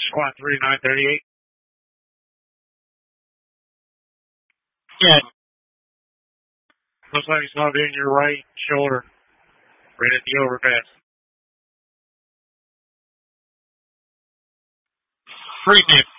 Squad 3938. Yeah. Looks like he's locked in your right shoulder. Right at the overpass. Freaking